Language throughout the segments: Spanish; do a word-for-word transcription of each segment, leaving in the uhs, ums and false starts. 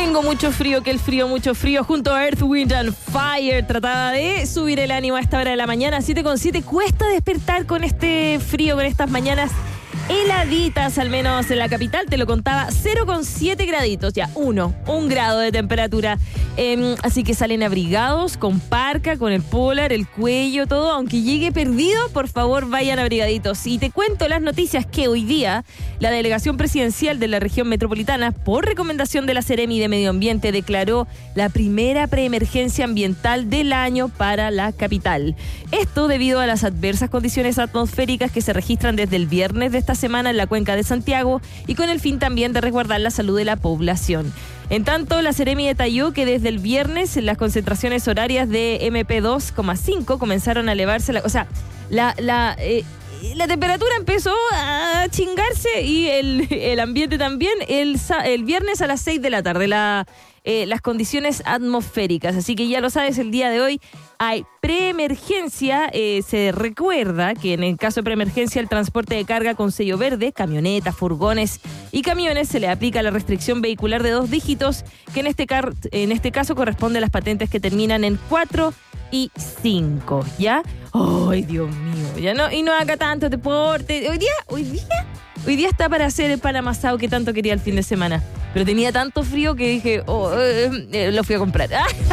Tengo mucho frío, que el frío, mucho frío. Junto a Earth, Wind and Fire trataba de subir el ánimo a esta hora de la mañana. siete con siete, cuesta despertar con este frío, con estas mañanas heladitas, al menos en la capital, te lo contaba, cero con siete graditos, ya, uno, un grado de temperatura. Eh, así que salen abrigados, con parca, con el polar, el cuello, todo. Aunque llegue perdido, por favor, vayan abrigaditos. Y te cuento las noticias que hoy día la delegación presidencial de la región metropolitana, por recomendación de la Seremi de Medio Ambiente, declaró la primera preemergencia ambiental del año para la capital. Esto debido a las adversas condiciones atmosféricas que se registran desde el viernes de esta semana en la cuenca de Santiago y con el fin también de resguardar la salud de la población. En tanto, la Seremi detalló que desde el viernes las concentraciones horarias de eme pe dos coma cinco comenzaron a elevarse, la, o sea, la, la, eh, la temperatura empezó a chingarse y el, el ambiente también el, el viernes a las seis de la tarde, la, eh, las condiciones atmosféricas. Así que ya lo sabes, el día de hoy hay preemergencia. Eh, se recuerda que en el caso de preemergencia, el transporte de carga con sello verde, camionetas, furgones y camiones, se le aplica la restricción vehicular de dos dígitos, que en este, car- en este caso corresponde a las patentes que terminan en cuatro y cinco, ¿ya? ¡Ay, Dios mío! Ya no, y no haga tanto deporte. Hoy día, hoy día, hoy día está para hacer el pan amasado que tanto quería el fin de semana. Pero tenía tanto frío que dije, oh, eh, eh, lo fui a comprar.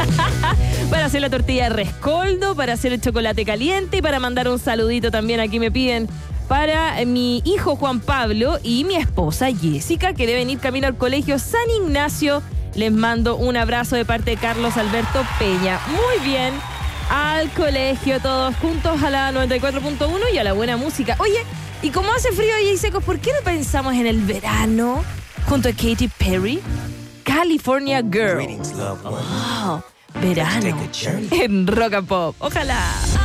Para hacer la tortilla de rescoldo, para hacer el chocolate caliente y para mandar un saludito también, aquí me piden, para mi hijo Juan Pablo y mi esposa Jessica, que deben ir camino al colegio San Ignacio. Les mando un abrazo de parte de Carlos Alberto Peña. Muy bien, al colegio todos juntos a la noventa y cuatro punto uno y a la buena música. Oye, y como hace frío y secos, ¿por qué no pensamos en el verano junto a Katy Perry? California Girl. Oh, verano en Rock and Pop. Ojalá.